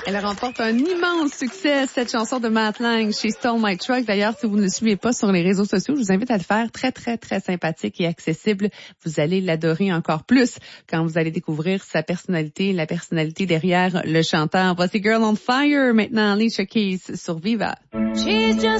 Elle remporte un immense succès, cette chanson de Matt Lang chez Stole My Truck. D'ailleurs, si vous ne le suivez pas sur les réseaux sociaux, je vous invite à le faire. Très, très, très sympathique et accessible. Vous allez l'adorer encore plus quand vous allez découvrir sa personnalité, la personnalité derrière le chanteur. Voici Girl on Fire, maintenant Alicia Keys sur Viva.